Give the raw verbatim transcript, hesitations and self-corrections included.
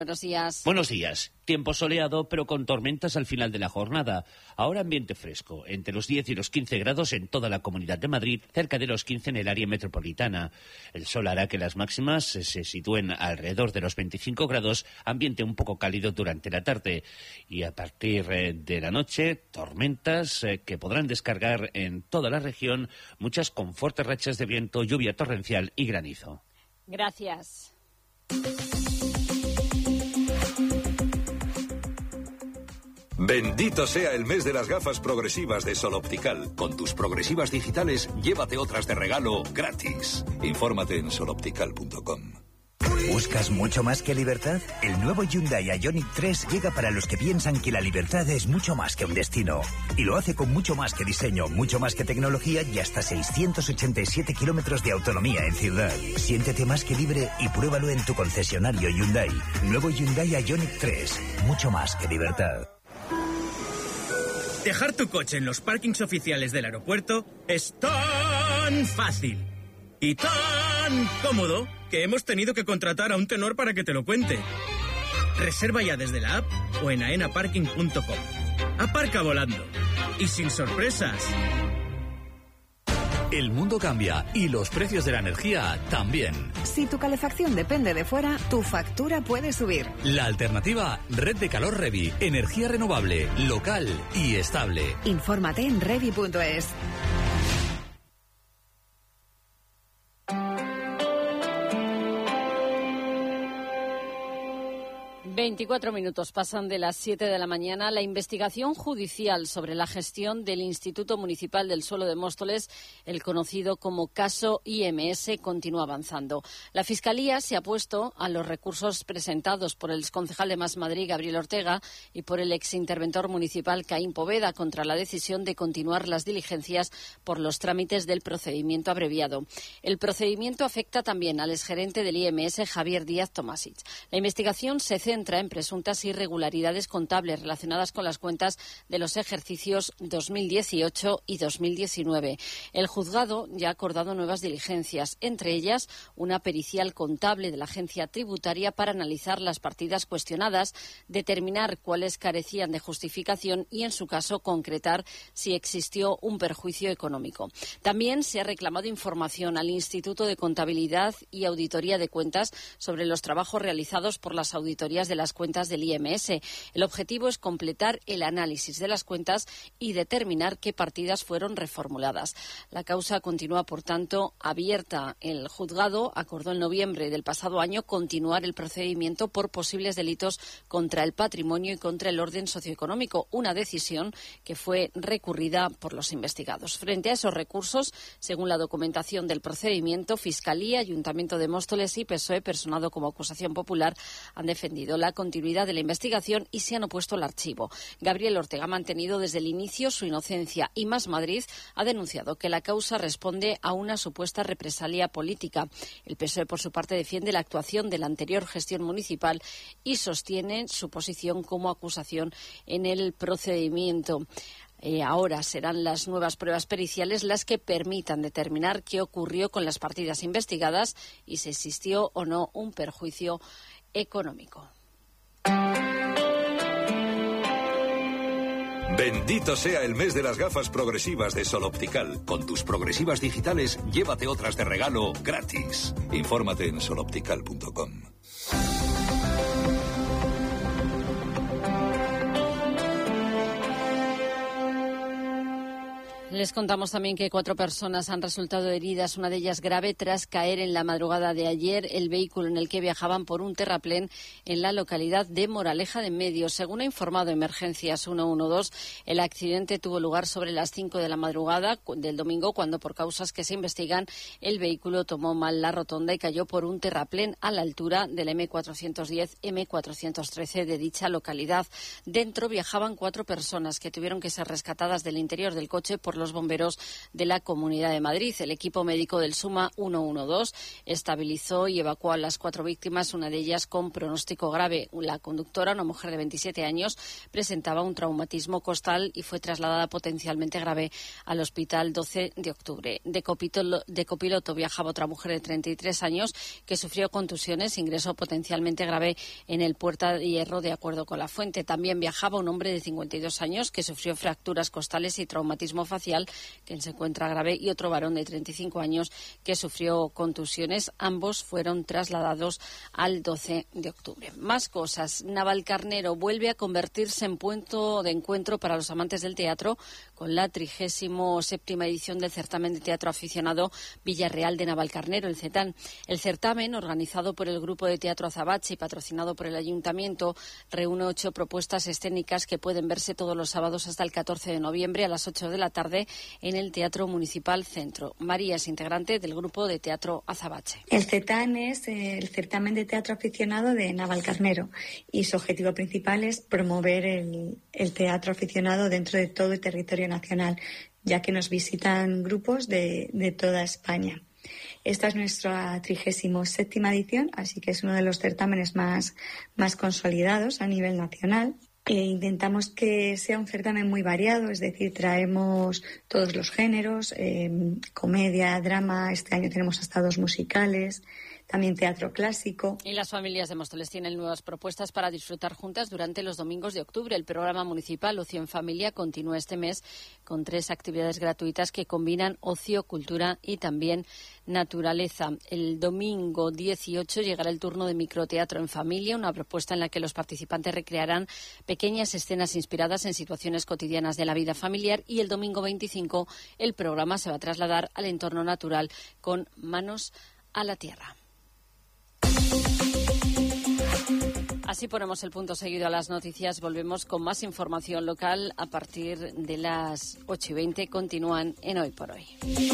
Buenos días. Buenos días. Tiempo soleado, pero con tormentas al final de la jornada. Ahora ambiente fresco, entre los diez y los quince grados en toda la Comunidad de Madrid, cerca de los quince en el área metropolitana. El sol hará que las máximas se sitúen alrededor de los veinticinco grados, ambiente un poco cálido durante la tarde. Y a partir de la noche, tormentas que podrán descargar en toda la región, muchas con fuertes rachas de viento, lluvia torrencial y granizo. Gracias. Bendito sea el mes de las gafas progresivas de Sol Optical. Con tus progresivas digitales, llévate otras de regalo gratis. Infórmate en sol optical punto com. ¿Buscas mucho más que libertad? El nuevo Hyundai Ioniq tres llega para los que piensan que la libertad es mucho más que un destino. Y lo hace con mucho más que diseño, mucho más que tecnología y hasta seiscientos ochenta y siete kilómetros de autonomía en ciudad. Siéntete más que libre y pruébalo en tu concesionario Hyundai. Nuevo Hyundai Ioniq tres, mucho más que libertad. Dejar tu coche en los parkings oficiales del aeropuerto es tan fácil y tan cómodo que hemos tenido que contratar a un tenor para que te lo cuente. Reserva ya desde la app o en aena parking punto com. Aparca volando y sin sorpresas. El mundo cambia y los precios de la energía también. Si tu calefacción depende de fuera, tu factura puede subir. La alternativa, Red de Calor Revi. Energía renovable, local y estable. Infórmate en revi punto es. veinticuatro minutos pasan de las siete de la mañana. La investigación judicial sobre la gestión del Instituto Municipal del Suelo de Móstoles, el conocido como caso I M S, continúa avanzando. La Fiscalía se ha opuesto a los recursos presentados por el exconcejal de Más Madrid, Gabriel Ortega, y por el exinterventor municipal, Caín Poveda, contra la decisión de continuar las diligencias por los trámites del procedimiento abreviado. El procedimiento afecta también al exgerente del I M S, Javier Díaz Tomásic. La investigación se centra en presuntas irregularidades contables relacionadas con las cuentas de los ejercicios dos mil dieciocho y dos mil diecinueve. El juzgado ya ha acordado nuevas diligencias, entre ellas una pericial contable de la agencia tributaria para analizar las partidas cuestionadas, determinar cuáles carecían de justificación y, en su caso, concretar si existió un perjuicio económico. También se ha reclamado información al Instituto de Contabilidad y Auditoría de Cuentas sobre los trabajos realizados por las auditorías de las cuentas del I M S. El objetivo es completar el análisis de las cuentas y determinar qué partidas fueron reformuladas. La causa continúa, por tanto, abierta. El juzgado acordó en noviembre del pasado año continuar el procedimiento por posibles delitos contra el patrimonio y contra el orden socioeconómico, una decisión que fue recurrida por los investigados. Frente a esos recursos, según la documentación del procedimiento, Fiscalía, Ayuntamiento de Móstoles y P S O E, personado como acusación popular, han defendido la continuidad de la investigación y se han opuesto al archivo. Gabriel Ortega ha mantenido desde el inicio su inocencia y Más Madrid ha denunciado que la causa responde a una supuesta represalia política. El P S O E, por su parte, defiende la actuación de la anterior gestión municipal y sostiene su posición como acusación en el procedimiento. Eh, ahora serán las nuevas pruebas periciales las que permitan determinar qué ocurrió con las partidas investigadas y si existió o no un perjuicio económico. Bendito sea el mes de las gafas progresivas de Sol Optical. Con tus progresivas digitales, llévate otras de regalo gratis. Infórmate en sol optical punto com. Les contamos también que cuatro personas han resultado heridas, una de ellas grave, tras caer en la madrugada de ayer el vehículo en el que viajaban por un terraplén en la localidad de Moraleja de Medio. Según ha informado Emergencias ciento doce, el accidente tuvo lugar sobre las cinco de la madrugada del domingo, cuando, por causas que se investigan, el vehículo tomó mal la rotonda y cayó por un terraplén a la altura del eme cuatrocientos diez eme cuatrocientos trece de dicha localidad. Dentro viajaban cuatro personas que tuvieron que ser rescatadas del interior del coche por los bomberos de la Comunidad de Madrid. El equipo médico del SUMA ciento doce estabilizó y evacuó a las cuatro víctimas, una de ellas con pronóstico grave. La conductora, una mujer de veintisiete años, presentaba un traumatismo costal y fue trasladada potencialmente grave al hospital doce de octubre. De copiloto, de copiloto viajaba otra mujer de treinta y tres años que sufrió contusiones, ingreso potencialmente grave en el Puerta de Hierro, de acuerdo con la fuente. También viajaba un hombre de cincuenta y dos años que sufrió fracturas costales y traumatismo facial, que se encuentra grave, y otro varón de treinta y cinco años que sufrió contusiones. Ambos fueron trasladados al doce de octubre. Más cosas. Navalcarnero vuelve a convertirse en punto de encuentro para los amantes del teatro con la trigésimo séptima edición del certamen de teatro aficionado Villarreal de Navalcarnero, el CETAN. El certamen, organizado por el Grupo de Teatro Azabache y patrocinado por el Ayuntamiento, reúne ocho propuestas escénicas que pueden verse todos los sábados hasta el catorce de noviembre a las ocho de la tarde en el Teatro Municipal Centro. María es integrante del Grupo de Teatro Azabache. El CETAN es el certamen de teatro aficionado de Navalcarnero y su objetivo principal es promover el, el teatro aficionado dentro de todo el territorio nacional, ya que nos visitan grupos de, de toda España. Esta es nuestra trigésimo séptima edición, así que es uno de los certámenes más, más consolidados a nivel nacional. E intentamos que sea un certamen muy variado, es decir, traemos todos los géneros, eh, comedia, drama, este año tenemos hasta dos musicales, también teatro clásico. Y las familias de Móstoles tienen nuevas propuestas para disfrutar juntas durante los domingos de octubre. El programa municipal Ocio en Familia continúa este mes con tres actividades gratuitas que combinan ocio, cultura y también naturaleza. El domingo dieciocho llegará el turno de microteatro en familia, una propuesta en la que los participantes recrearán pequeñas escenas inspiradas en situaciones cotidianas de la vida familiar, y el domingo veinticinco el programa se va a trasladar al entorno natural con Manos a la Tierra. Así ponemos el punto seguido a las noticias. Volvemos con más información local a partir de las ocho y veinte. Continúan en Hoy por Hoy.